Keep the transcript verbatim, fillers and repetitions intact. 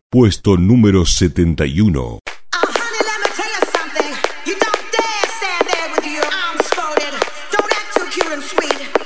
Puesto número setenta y uno. Uh, honey, let me tell you something. You don't dare stand there with your arms folded. Don't act too cute and sweet.